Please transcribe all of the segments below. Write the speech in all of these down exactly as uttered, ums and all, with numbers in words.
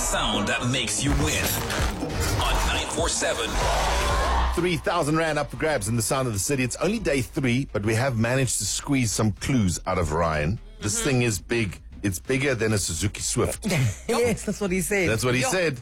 sound that makes you win. On nine four seven. three thousand Rand up for grabs in the sound of the city. It's only day three, but we have managed to squeeze some clues out of Ryan. This Mm-hmm. thing is big. It's bigger than a Suzuki Swift. Yes, that's what he said. That's what he Yo. said.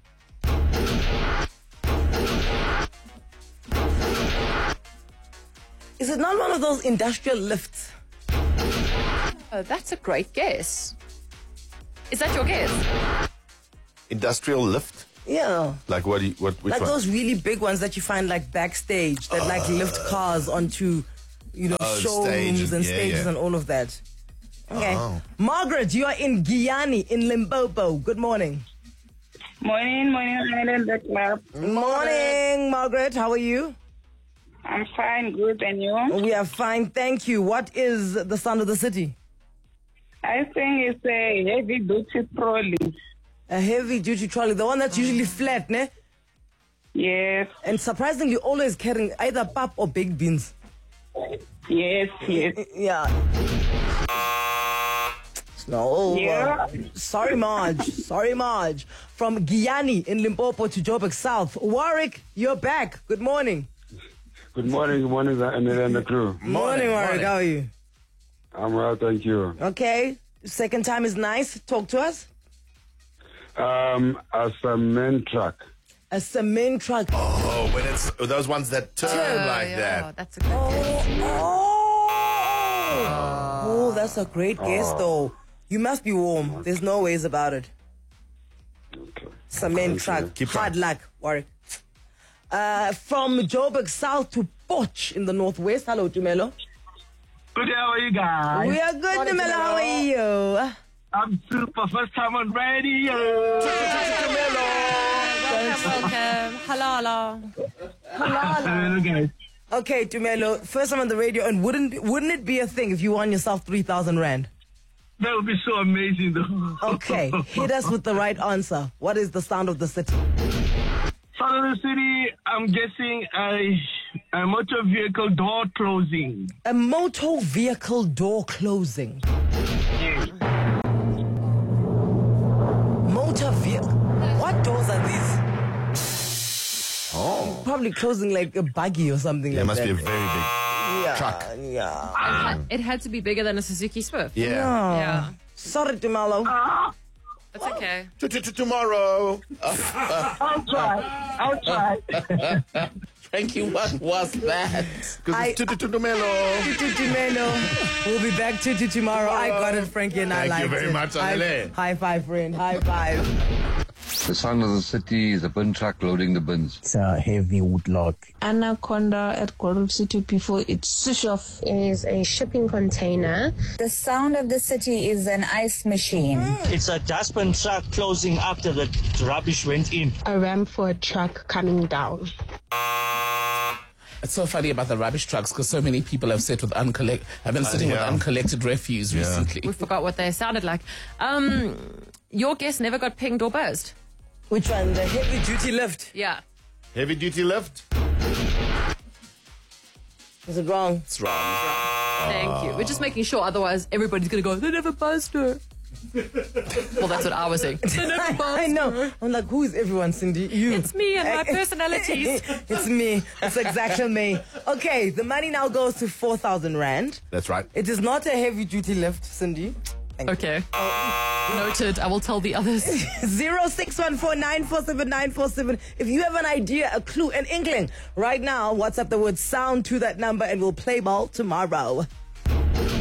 Is it not one of those industrial lifts? Oh, that's a great guess. Is that your guess? Industrial lift? Yeah. Like what? Do you, what? Which Like one? those really big ones that you find like backstage that like lift cars onto, you know, Oh, showrooms stage, and yeah, stages yeah. and all of that. Okay. Oh. Margaret, you are in Guyana, in Limpopo. Good morning. Morning, morning, Island the club. Morning, Margaret. How are you? I'm fine, good, and you? We are fine, thank you. What is the sound of the city? I think it's a heavy duty trolley. A heavy duty trolley, the one that's usually flat, ne? Yes, And surprisingly always carrying either pap or baked beans. yes, yes. Yeah. No. Yeah. uh, sorry, Marge. Sorry, Marge. From Guyana in Limpopo to Joburg South. Warwick, you're back. Good morning. Good morning, good morning, and and the crew. Morning, Warwick. morning. How are you? I'm well, thank you. Okay. Second time is nice. Talk to us. Um, a cement truck. A cement truck. Oh, when it's those ones that turn like yeah, that. That's a good guess. Oh. Oh, that's a great guess, though. You must be warm. There's no ways about it. Okay. Cement Thank you. truck. Keep Hard trying. luck, Warwick. Uh, from Joburg South to Poch in the northwest. Hello, Tumelo. Good day, how are you guys? We are good, Tumelo. How are you? I'm super, first time on radio. Welcome. Halala. Hello, guys. Okay, Tumelo, first time on the radio, and wouldn't wouldn't it be a thing if you won yourself three thousand Rand? That would be so amazing, though. Okay, hit us with the right answer. What is the sound of the city? South of the city, I'm guessing a, a motor vehicle door closing. A motor vehicle door closing. Motor vehicle. What doors are these? Oh, Probably closing like a buggy or something there like must that. be a very big yeah, truck. Yeah. It had, it had to be bigger than a Suzuki Swift. Yeah. Oh. Yeah. Sorry, Tumelo. That's okay. To- to- to Tomorrow. I'll try. I'll try. Frankie, what was that? Because I- it's Tutumelo. Tutu Tumelo. We'll be back to you tomorrow. I got it, Frankie, and I Thank you liked very it. much, high, Anele. high five, friend. High five. The sound of the city is a bin truck loading the bins. It's a heavy woodlock. Anaconda at Gold City before it switch off. Is a shipping container. The sound of the city is an ice machine. It's a dustbin truck closing after the rubbish went in. A ramp for a truck coming down. It's so funny about the rubbish trucks because so many people have sat with uncollect have been sitting yeah. with uncollected refuse Yeah. recently. We forgot what they sounded like. Um, your guess never got pinged or buzzed. Which one? The heavy duty lift. Yeah. Heavy duty lift. Is it wrong? It's wrong. Thank you. We're just making sure, otherwise everybody's going to go, they never buzzed her. Well, that's what I was saying. They never buzzed I know. her. I'm like, who is everyone, Cindy? You. It's me and my personalities. It's me. It's exactly me. Okay, the money now goes to four thousand Rand. That's right. It is not a heavy duty lift, Cindy. Thank Okay. Noted. I will tell the others. Zero six one four nine four seven nine four seven. If you have an idea, a clue, an inkling, right now, WhatsApp the word sound to that number and we'll play ball tomorrow.